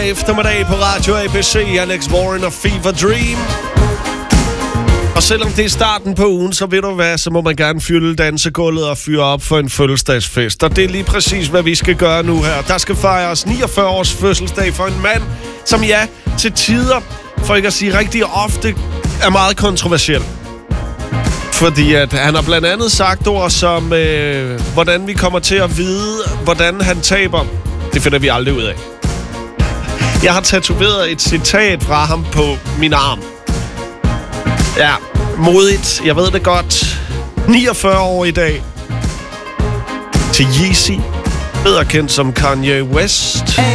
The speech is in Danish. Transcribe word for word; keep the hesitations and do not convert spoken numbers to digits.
Eftermiddag på Radio A B C, Alex Warren og Fever Dream. Og selvom det er starten på ugen, så ved du hvad, så må man gerne fylde dansegulvet og fyre op for en fødselsdagsfest. Og det er lige præcis, hvad vi skal gøre nu her. Der skal fejres niogfyrre års fødselsdag for en mand, som ja, til tider, for ikke at sige rigtig ofte, er meget kontroversiel. Fordi at han har blandt andet sagt ord som, øh, hvordan vi kommer til at vide, hvordan han taber. Det finder vi aldrig ud af. Jeg har tatoveret et citat fra ham på min arm. Ja, modigt. Jeg ved det godt. niogfyrre år i dag. Til Yeezy. Bedre kendt som Kanye West.